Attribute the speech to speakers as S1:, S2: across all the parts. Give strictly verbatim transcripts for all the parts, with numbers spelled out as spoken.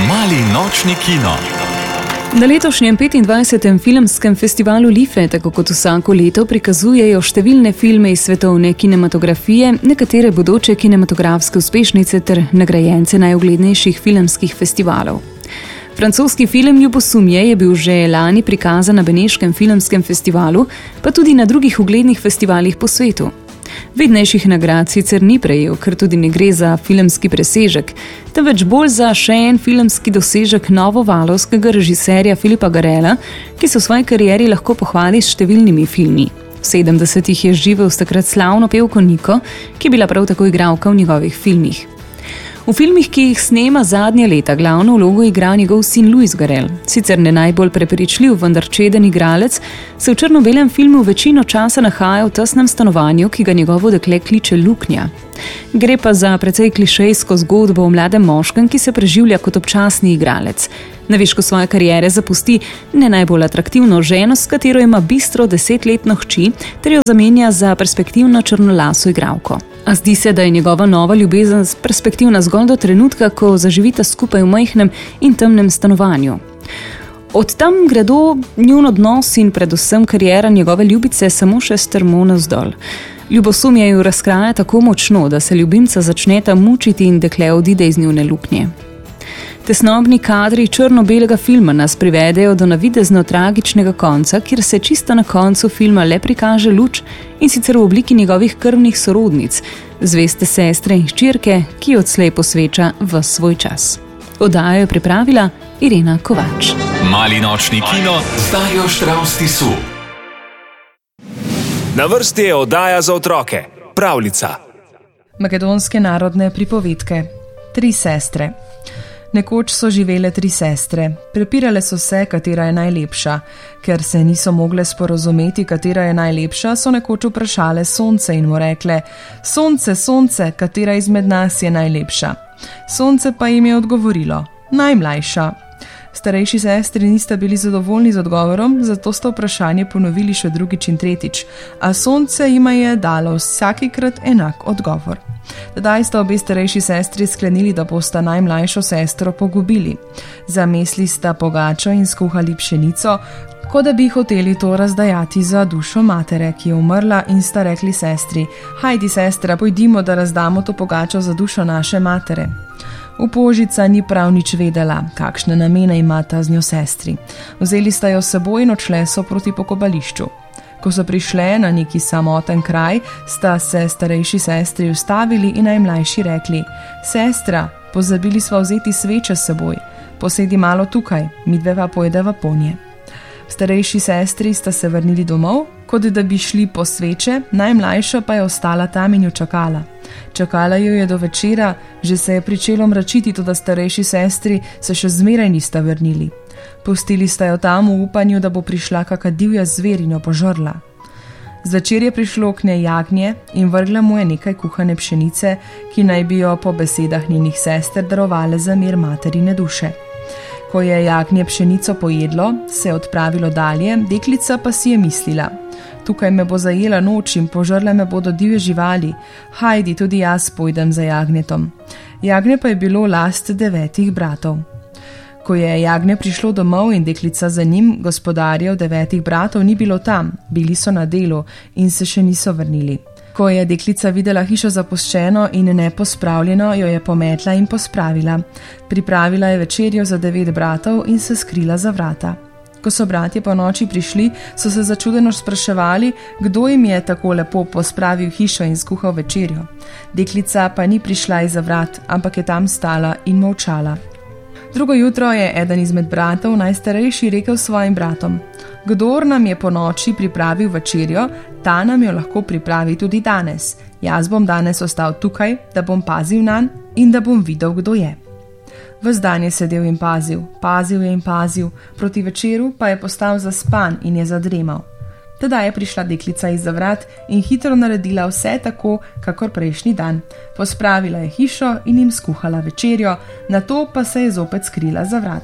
S1: Mali nočni kino.
S2: Na letošnjem petindvajsetem filmskem festivalu Life, tako kot vsako leto, prikazujejo številne filme iz svetovne kinematografije, nekatere bodoče kinematografske uspešnice ter nagrajence najuglednejših filmskih festivalov. Francoski film Ljubosumje je bil že lani prikazan na Beneškem filmskem festivalu, pa tudi na drugih uglednih festivalih po svetu. Vidnejših nagrad sicer ni prejel, ker tudi ne gre za filmski presežek, temveč bolj za še en filmski dosežek novovalovskega režiserja Philippa Garrela, ki se v svoji karieri lahko pohvali s številnimi filmi. V sedemdesetih je živel s takrat slavno pevko Niko, ki je bila prav tako igralka v njegovih filmih. V filmih, ki jih snema zadnje leta, glavno vlogo igra njegov sin Louis Garrel. Sicer ne najbolj prepričljiv, vendar čeden igralec, se v črno-belem filmu večino časa nahaja v tesnem stanovanju, ki ga njegovo dekle kliče Luknja. Gre pa za precej klišejsko zgodbo o mladem moškem, ki se preživlja kot občasni igralec. Na višku svoje kariere zapusti ne najbolj atraktivno ženo, s katero ima bistro desetletno hči, ter jo zamenja za perspektivno črnolaso igralko. A zdi se, da je njegova nova ljubezen perspektivna zgolj do trenutka, ko zaživita skupaj v majhnem in temnem stanovanju. Od tam gredo njun odnos in predvsem kariera njegove ljubice samo še strmo navzdol. Ljubosumje ju razkraja tako močno, da se ljubimca začneta mučiti in dekle odide iz njune luknje. Tesnobni kadri črno-belega filma nas privedejo do navidezno tragičnega konca, kjer se čisto na koncu filma le prikaže luč, in sicer v obliki njegovih krvnih sorodnic, zveste sestre in hčerke, ki odslej posveča ves svoj čas. Oddajo je pripravila Irena Kovač.
S1: Mali nočni kino z Darjo Štravs Tisu.
S3: Na vrsti je oddaja za otroke, pravljica.
S4: Makedonske narodne pripovedke. Tri sestre. Nekoč so živele tri sestre. Prepirale so se, katera je najlepša. Ker se niso mogle sporazumeti, katera je najlepša, so nekoč vprašale sonce in mu rekle: Sonce, sonce, katera izmed nas je najlepša? Sonce pa jim je odgovorilo: najmlajša. Starejši sestri nista bili zadovoljni z odgovorom, zato sta vprašanje ponovili še drugič in tretjič, a sonce jima je dalo vsakikrat enak odgovor. Tedaj sta obe starejši sestri sklenili, da bosta najmlajšo sestro pogubili. Zamesli sta pogačo in skuhali pšenico, kot da bi hoteli to razdajati za dušo matere, ki je umrla, in sta rekli sestri: hajdi, sestra, pojdimo, da razdamo to pogačo za dušo naše matere. Upožica ni prav nič vedela, kakšne namene imata z njo sestri. Vzeli sta jo s seboj in odšle so proti pokopališču. Ko so prišle na neki samoten kraj, sta se starejši sestri ustavili in najmlajši rekli: sestra, pozabili sva vzeti sveče s seboj, posedi malo tukaj, midve pa pojdeva po nje. Starejši sestri sta se vrnili domov, kot da bi šli po sveče, najmlajša pa je ostala tam in jo čakala. Čakala jo je do večera, že se je pričelo mračiti, toda starejši sestri se še zmeraj nista vrnili. Pustili sta jo tam v upanju, da bo prišla kaka divja zver in jo požrla. Zvečer je prišlo k njej jagnje in vrgla mu je nekaj kuhane pšenice, ki naj bi jo po besedah njenih sester darovale za mir materine duše. Ko je jagnje pšenico pojedlo, se je odpravilo dalje, deklica pa si je mislila: tukaj me bo zajela noč in požrle me bodo divje živali, hajdi, tudi jaz pojdem za jagnjetom. Jagnje pa je bilo last devetih bratov. Ko je jagnje prišlo domov in deklica za njim, gospodarjev devetih bratov ni bilo tam, bili so na delu in se še niso vrnili. Ko je deklica videla hišo zapuščeno in nepospravljeno, jo je pometla in pospravila. Pripravila je večerjo za devet bratov in se skrila za vrata. Ko so bratje po noči prišli, so se začudeno spraševali, kdo jim je tako lepo pospravil hišo in skuhal večerjo. Deklica pa ni prišla izza vrat, ampak je tam stala in molčala. Drugo jutro je eden izmed bratov, najstarejši, rekel svojim bratom: kdor nam je po noči pripravil večerjo, ta nam jo lahko pripravi tudi danes. Jaz bom danes ostal tukaj, da bom pazil nanj in da bom videl, kdo je. Ves dan je sedel in pazil, pazil je in pazil, proti večeru pa je postal zaspan in je zadremal. Tedaj je prišla deklica izza vrat in hitro naredila vse tako, kakor prejšnji dan. Pospravila je hišo in jim skuhala večerjo, nato pa se je zopet skrila za vrata.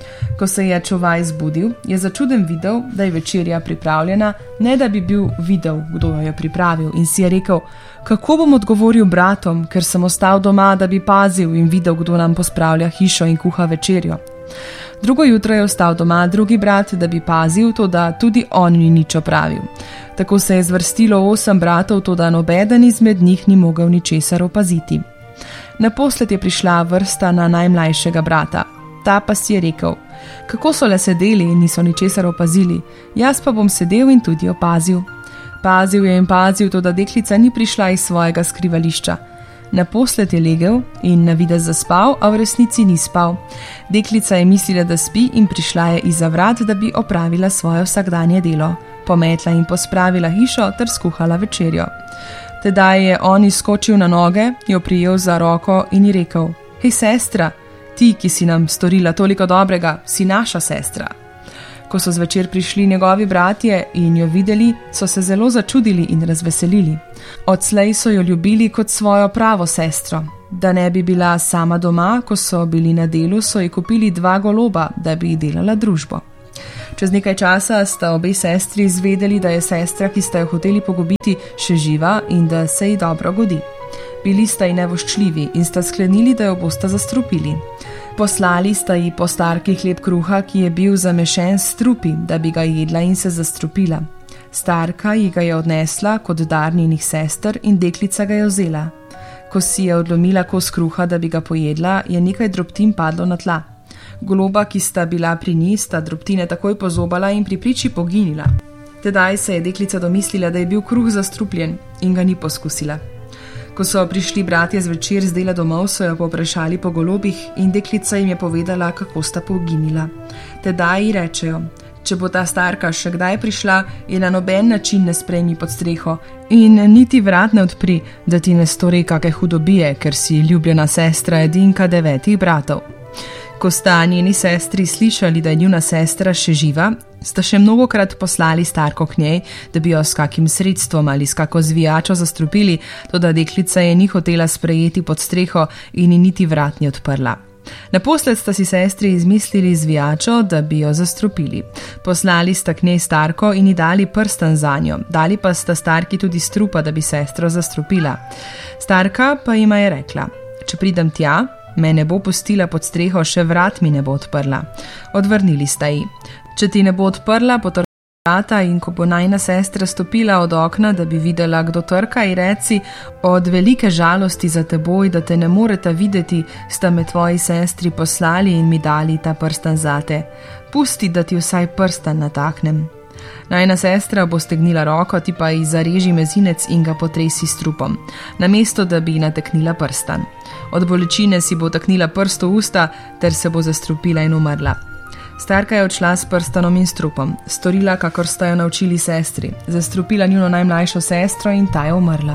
S4: Ko se je čuvaj zbudil, je začuden videl, da je večerja pripravljena, ne da bi bil videl, kdo jo je pripravil, in si je rekel, kako bom odgovoril bratom, ker sem ostal doma, da bi pazil in videl, kdo nam pospravlja hišo in kuha večerjo. Drugo jutro je ostal doma drugi brat, da bi pazil, to da tudi on ni nič opravil. Tako se je zvrstilo osem bratov, to da nobeden izmed njih ni mogel ničesar opaziti. Naposled je prišla vrsta na najmlajšega brata. Ta pa si je rekel, kako so le sedeli in niso ničesar opazili, jaz pa bom sedel in tudi opazil. Pazil je in pazil, to da deklica ni prišla iz svojega skrivališča. Naposled je legel in na videz zaspal, a v resnici ni spal. Deklica je mislila, da spi, in prišla je izza vrat, da bi opravila svoje vsakdanje delo. Pometla in pospravila hišo ter skuhala večerjo. Tedaj je on izskočil na noge, jo prijel za roko in ji rekel, hej sestra, ti, ki si nam storila toliko dobrega, si naša sestra. Ko so zvečer prišli njegovi bratje in jo videli, so se zelo začudili in razveselili. Odslej so jo ljubili kot svojo pravo sestro. Da ne bi bila sama doma, ko so bili na delu, so ji kupili dva goloba, da bi ji delala družbo. Čez nekaj časa sta obe sestri izvedeli, da je sestra, ki sta jo hoteli pogubiti, še živa in da se ji dobro godi. Bili sta ji nevoščljivi in sta sklenili, da jo bosta zastrupili. Poslali sta ji po starki hleb kruha, ki je bil zamešen s strupi, da bi ga jedla in se zastrupila. Starka ji ga je odnesla kot dar njenih sester in deklica ga je vzela. Ko si je odlomila kos kruha, da bi ga pojedla, je nekaj drobtin padlo na tla. Goloba, ki sta bila pri njih, sta drobtine takoj pozobala in pri priči poginila. Tedaj se je deklica domislila, da je bil kruh zastrupljen, in ga ni poskusila. Ko so prišli bratje zvečer z dela domov, so jo povprašali po golobih in deklica jim je povedala, kako sta poginila. Tedaj ji rečejo, če bo ta starka še kdaj prišla, je na noben način ne sprejmi pod streho in niti vrat ne odpri, da ti ne stori kake hudobije, ker si ljubljena sestra edinka devetih bratov. Ko sta njeni sestri slišali, da je njuna sestra še živa, sta še mnogokrat poslali starko k njej, da bi jo s kakim sredstvom ali s kako zvijačo zastrupili, toda deklica je ni hotela sprejeti pod streho in ni niti vrat ni odprla. Naposled sta si sestri izmislili zvijačo, da bi jo zastrupili. Poslali sta k njej starko in ji dali prstan zanjo, dali pa sta starki tudi strupa, da bi sestro zastrupila. Starka pa jima je rekla, če pridem tja, me ne bo pustila pod streho, še vrat mi ne bo odprla. Odvrnili sta ji, če ti ne bo odprla, potrka vrata in ko bo najna sestra stopila od okna, da bi videla, kdo trka, in reci, od velike žalosti za teboj, da te ne moreta videti, sta me tvoji sestri poslali in mi dali ta prstan zate. Pusti, da ti vsaj prstan nataknem. Najna sestra bo stegnila roko, ti pa ji zareži mezinec in ga potresi s trupom, namesto da bi nateknila prstan. Od bolečine si bo taknila prst v usta, ter se bo zastrupila in umrla. Starka je odšla s prstanom in strupom, storila, kakor sta jo naučili sestri, zastrupila njuno najmlajšo sestro in ta je umrla.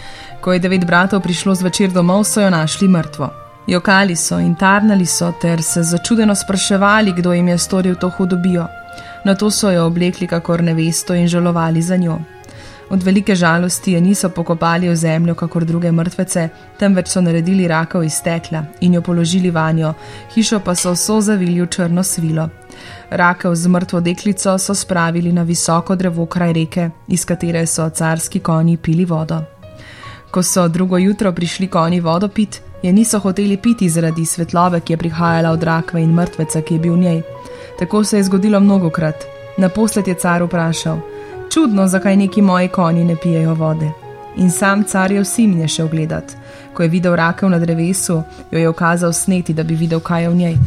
S4: Ko je devet bratov prišlo zvečer domov, so jo našli mrtvo. Jokali so in tarnali so ter se začudeno spraševali, kdo jim je storil to hudobijo. Nato so jo oblekli kakor nevesto in žalovali za njo. Od velike žalosti je niso pokopali v zemljo kakor druge mrtvece, temveč so naredili rakov iz stekla in jo položili vanjo, hišo pa so vso zavili v črno svilo. Rakev z mrtvo deklico so spravili na visoko drevo kraj reke, iz katere so carski konji pili vodo. Ko so drugo jutro prišli konji vodo pit, je niso hoteli piti zaradi svetlobe, ki je prihajala od rakve in mrtveca, ki je bil v njej. Tako se je zgodilo mnogokrat. Naposled je car vprašal, čudno, zakaj neki moji konji ne pijejo vode. In sam car je vsi mnje šel gledat. Ko je videl rakev na drevesu, jo je ukazal sneti, da bi videl, kaj je v njej.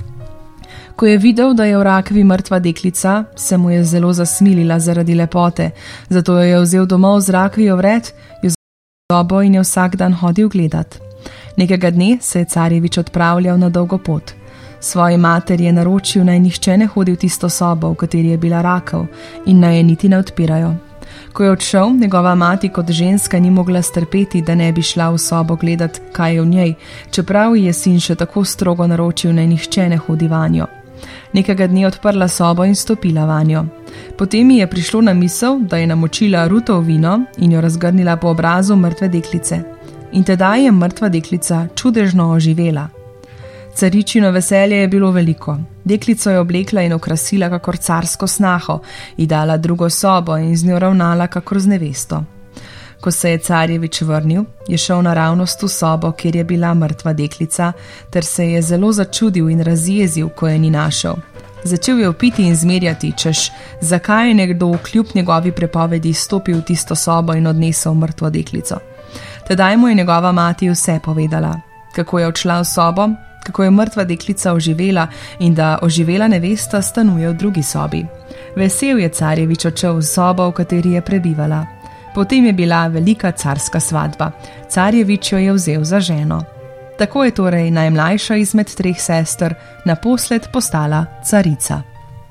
S4: Ko je videl, da je v rakvi mrtva deklica, se mu je zelo zasmilila zaradi lepote, zato jo je vzel domov z rakvijo vred, jo zobo in je vsak dan hodil gledat. Nekega dne se je carjevič odpravljal na dolgo pot. Svoji materi je naročil, naj nihče ne hodi v tisto sobo, v kateri je bila rakev, in naj je niti ne odpirajo. Ko je odšel, njegova mati kot ženska ni mogla strpeti, da ne bi šla v sobo gledat, kaj je v njej, čeprav ji je sin še tako strogo naročil, naj nihče ne hodi vanjo. Nekega dne odprla sobo in stopila vanjo. Potem ji je prišlo na misel, da je namočila rutov vino in jo razgrnila po obrazu mrtve deklice. In tedaj je mrtva deklica čudežno oživela. Caričino veselje je bilo veliko. Deklico je oblekla in okrasila kakor carsko snaho, ji dala drugo sobo in z njo ravnala kakor z nevesto. Ko se je carjevič vrnil, je šel naravnost v sobo, kjer je bila mrtva deklica, ter se je zelo začudil in razjezil, ko je ni našel. Začel je vpiti in zmerjati, češ, zakaj je nekdo kljub njegovi prepovedi stopil v tisto sobo in odnesel mrtvo deklico. Tedaj mu je njegova mati vse povedala, kako je odšla v sobo, kako je mrtva deklica oživela in da oživela nevesta stanuje v drugi sobi. Vesel je carjevič odšel v sobo, v kateri je prebivala. Potem je bila velika carska svadba. Carjevič jo je vzel za ženo. Tako je torej najmlajša izmed treh sester naposled postala carica.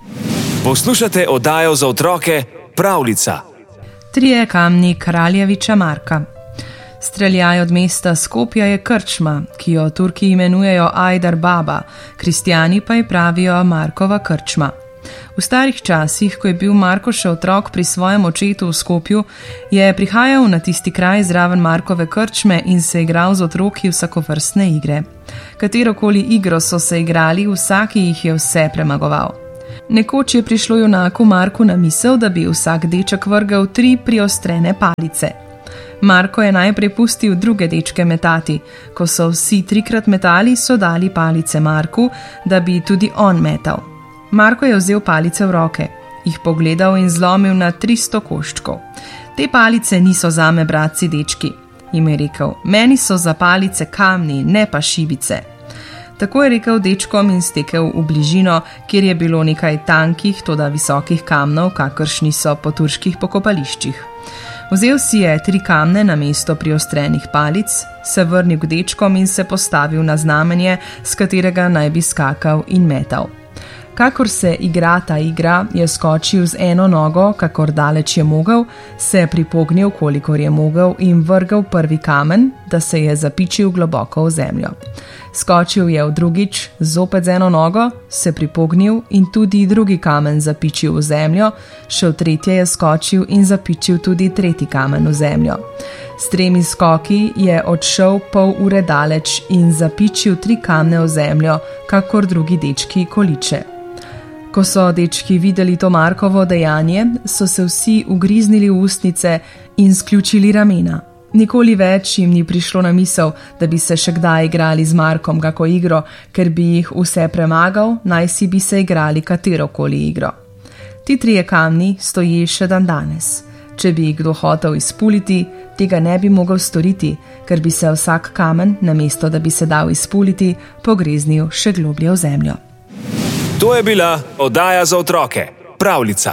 S3: Poslušate oddajo za otroke Pravljica.
S4: Trije kamni kraljeviča Marka. Streljaj od mesta Skopja je krčma, ki jo Turki imenujejo Ajdar Baba, kristjani pa ji pravijo Markova krčma. V starih časih, ko je bil Marko še otrok pri svojem očetu v Skopju, je prihajal na tisti kraj zraven Markove krčme in se igral z otroki vsakovrstne igre. Katerokoli igro so se igrali, vsaki jih je vse premagoval. Nekoč je prišlo junaku Marku na misel, da bi vsak deček vrgel tri priostrene palice. Marko je najprej pustil druge dečke metati. Ko so vsi trikrat metali, so dali palice Marku, da bi tudi on metal. Marko je vzel palice v roke, jih pogledal in zlomil na tristo koščkov. Te palice niso zame, bratci dečki, jim je rekel, meni so za palice kamni, ne pa šibice. Tako je rekel dečkom in stekel v bližino, kjer je bilo nekaj tankih, toda visokih kamnov, kakršni so po turških pokopališčih. Vzel si je tri kamne na mesto priostrenih palic, se vrnil k dečkom in se postavil na znamenje, s katerega naj bi skakal in metal. Kakor se igra ta igra, je skočil z eno nogo, kakor daleč je mogel, se pripognil, kolikor je mogel in vrgel prvi kamen, da se je zapičil globoko v zemljo. Skočil je v drugič, zopet z eno nogo, se pripognil in tudi drugi kamen zapičil v zemljo, še v tretje je skočil in zapičil tudi tretji kamen v zemljo. S tremi skoki je odšel pol ure daleč in zapičil tri kamne v zemljo, kakor drugi dečki količe. Ko so dečki videli to Markovo dejanje, so se vsi ugriznili v ustnice in sključili ramena. Nikoli več jim ni prišlo na misel, da bi se še kdaj igrali z Markom kako igro, ker bi jih vse premagal, naj si bi se igrali katerokoli igro. Ti trije kamni stoji še dan danes. Če bi jih kdo hotel izpuliti, tega ne bi mogel storiti, ker bi se vsak kamen, namesto da bi se dal izpuliti, pogreznil še globlje v zemljo.
S3: To je bila oddaja za otroke Pravljica.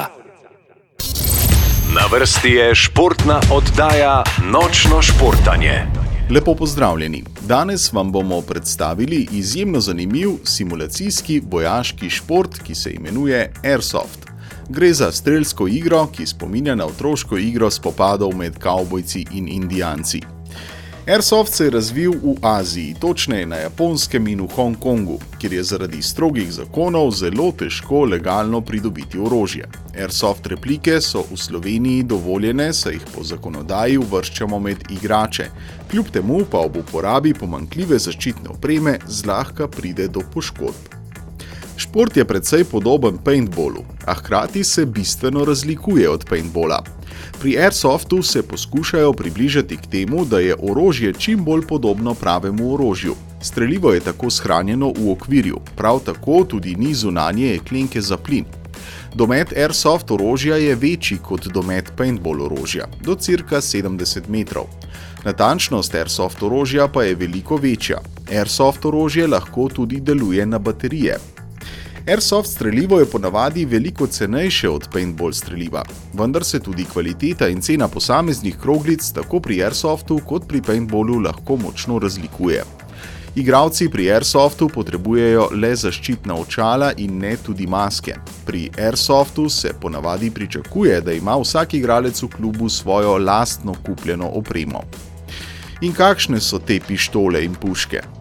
S1: Na vrsti je športna oddaja Nočno športanje.
S5: Lepo pozdravljeni. Danes vam bomo predstavili izjemno zanimiv simulacijski vojaški šport, ki se imenuje Airsoft. Gre za strelsko igro, ki spominja na otroško igro spopadov med kavbojci in indijanci. Airsoft se je razvil v Aziji, točneje na Japonskem in v Hongkongu, kjer je zaradi strogih zakonov zelo težko legalno pridobiti orožje. Airsoft replike so v Sloveniji dovoljene, saj jih po zakonodaji uvrščamo med igrače. Kljub temu pa ob uporabi pomanjkljive zaščitne opreme zlahka pride do poškodb. Šport je precej podoben paintballu, a hkrati se bistveno razlikuje od paintballa. Pri Airsoftu se poskušajo približati k temu, da je orožje čim bolj podobno pravemu orožju. Strelivo je tako shranjeno v okvirju, prav tako tudi ni zunanje jeklenke za plin. Domet Airsoft orožja je večji kot domet paintball orožja, do cirka sedemdeset metrov. Natančnost Airsoft orožja pa je veliko večja. Airsoft orožje lahko tudi deluje na baterije. Airsoft strelivo je ponavadi veliko cenejše od paintball streliva, vendar se tudi kvaliteta in cena posameznih kroglic tako pri Airsoftu kot pri paintballu lahko močno razlikuje. Igralci pri Airsoftu potrebujejo le zaščitna očala in ne tudi maske. Pri Airsoftu se ponavadi pričakuje, da ima vsak igralec v klubu svojo lastno kupljeno opremo. In kakšne so te pištole in puške?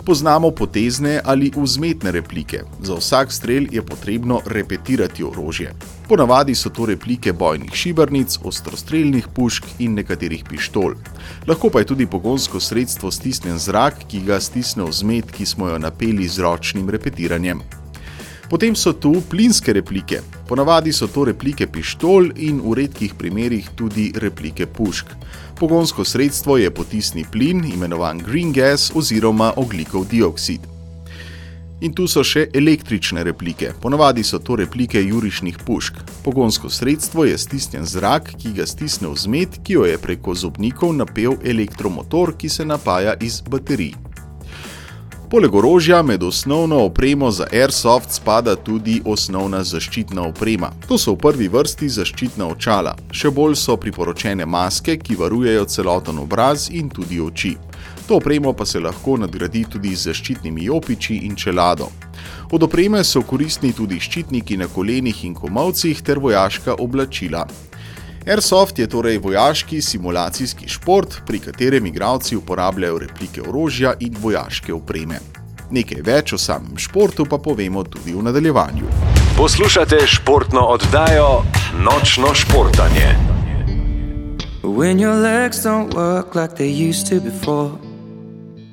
S5: Poznamo potezne ali vzmetne replike. Za vsak strel je potrebno repetirati orožje. Ponavadi so to replike bojnih šibernic, ostrostrelnih pušk in nekaterih pištol. Lahko pa je tudi pogonsko sredstvo stisnjen zrak, ki ga stisne vzmet, ki smo jo napeli z ročnim repetiranjem. Potem so tu plinske replike. Ponavadi so to replike pištol in v redkih primerih tudi replike pušk. Pogonsko sredstvo je potisni plin, imenovan green gas oziroma ogljikov dioksid. In tu so še električne replike. Ponavadi so to replike jurišnih pušk. Pogonsko sredstvo je stisnjen zrak, ki ga stisne vzmet, ki jo je preko zobnikov napel elektromotor, ki se napaja iz baterij. Poleg orožja med osnovno opremo za airsoft spada tudi osnovna zaščitna oprema. To so v prvi vrsti zaščitna očala. Še bolj so priporočene maske, ki varujejo celoten obraz in tudi oči. To opremo pa se lahko nadgradi tudi z zaščitnimi jopiči in čelado. Od opreme so koristni tudi ščitniki na kolenih in komolcih ter vojaška oblačila. Airsoft je torej vojaški simulacijski šport, pri katerem igralci uporabljajo replike orožja in vojaške opreme. Nekaj več o samem športu pa povemo tudi v nadaljevanju.
S3: Poslušate športno oddajo Nočno športanje.
S6: When your legs don't work like they used to before,